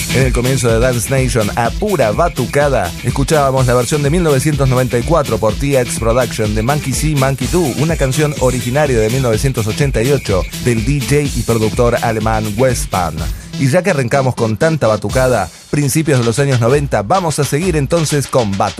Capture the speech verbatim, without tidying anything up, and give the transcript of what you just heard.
En el comienzo de Dance Nation, a pura batucada, escuchábamos la versión de mil novecientos noventa y cuatro por T X Production de Monkey See, Monkey Do, una canción originaria de mil novecientos ochenta y ocho del D J y productor alemán Westpan. Y ya que arrancamos con tanta batucada, principios de los años noventa, vamos a seguir entonces con batucada.